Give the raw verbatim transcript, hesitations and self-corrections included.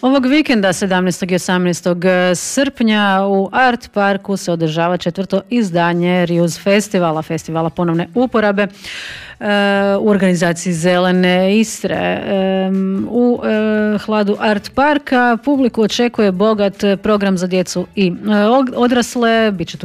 Ovog vikenda sedamnaestog i osamnaestog srpnja u Art Parku se održava četvrto izdanje Reuse festivala, festivala ponovne uporabe u organizaciji Zelene Istre. U hladu Art Parka publiku očekuje bogat program za djecu i odrasle. Biće tu